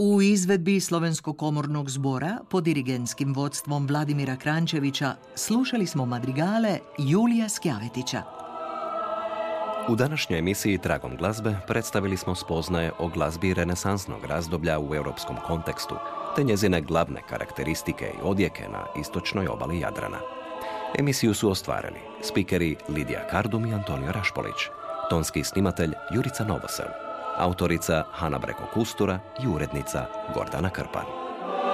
U izvedbi Slovenskog komornog zbora pod dirigentskim vodstvom Vladimira Kranjčevića slušali smo madrigale Julija Skjavetića. U današnjoj emisiji Tragom glazbe predstavili smo spoznaje o glazbi renesansnog razdoblja u europskom kontekstu, te njezine glavne karakteristike i odjeke na istočnoj obali Jadrana. Emisiju su ostvarili spikeri Lidija Kardum i Antonio Rašpolić, tonski snimatelj Jurica Novosel, autorica Hana Breko Kustura i urednica Gordana Krpan.